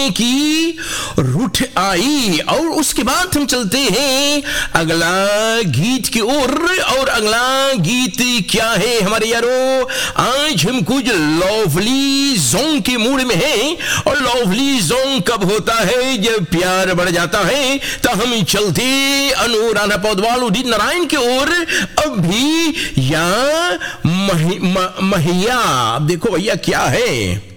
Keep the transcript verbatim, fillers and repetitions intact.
की रूठ आई। और उसके बाद हम चलते हैं अगला गीत की ओर। और अगला गीत क्या है हमारे यारों? आज हम कुछ लवली सॉन्ग के मूड में हैं। और लवली सॉन्ग कब होता है? जब प्यार बढ़ जाता है। तो हम चलते अनु राणा पौडवाल उदित नारायण की ओर। अभी या महि, म, महिया, अब देखो भैया क्या है,